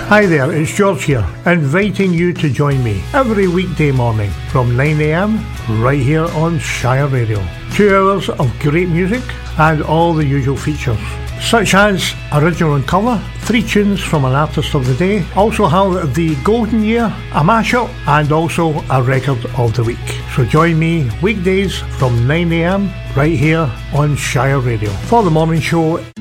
Hi there, it's George here, inviting you to join me every weekday morning from 9am right here on Shire Radio. 2 hours of great music and all the usual features, such as Original and Colour, 3 tunes from an artist of the day, also have the Golden Year, a mashup, and also a record of the week. So join me weekdays from 9am right here on Shire Radio for the morning show.